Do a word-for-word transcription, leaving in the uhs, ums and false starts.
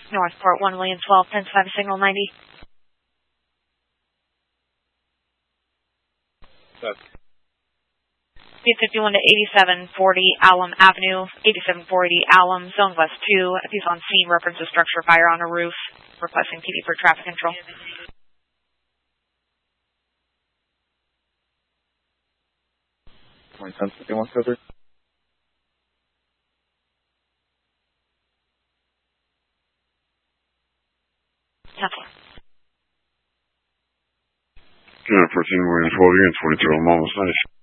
Northport one William twelve, ten five signal ninety. That's B fifty-one to eighty-seven forty Alum Avenue, eighty-seven forty Alum, Zone West two. If he's on scene, reference a structure fire on a roof, requesting T V for traffic control. twenty-seven fifty-one, cover. Temple. Good, fourteen William twelve, you're in twenty-two, I'm almost nice.